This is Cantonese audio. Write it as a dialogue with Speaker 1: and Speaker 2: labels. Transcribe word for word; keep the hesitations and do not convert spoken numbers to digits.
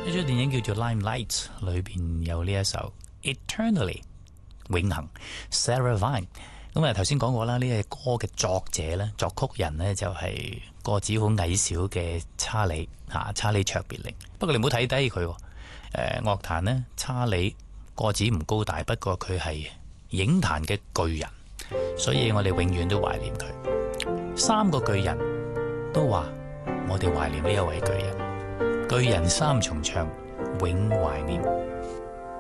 Speaker 1: 呢出電影叫做《Limelight》，裏邊有呢一首《Eternally》永恆 Sarah Vaughan。咁啊頭先講過啦，呢個歌嘅作者咧、作曲人呢，就係個子好矮小嘅查理嚇，查理卓別靈。不過你唔好睇低佢，誒、呃、樂壇呢，查理個子唔高大，不過佢係影壇嘅巨人，所以我哋永遠都懷念佢。三個巨人都話我哋懷念呢一位巨人，巨人三重唱，永懷念。